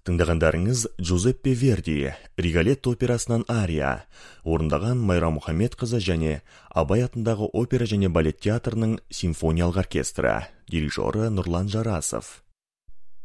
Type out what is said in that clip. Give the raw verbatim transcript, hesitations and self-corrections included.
Тыңдағандарыңыз Джузеппе Верди, Риголетто операсынан ария, орындаған Майра Мұхаммедқызы және Абай атындағы опера және балет театрының симфониялық оркестрі, дирижері Нұрлан Жарасов.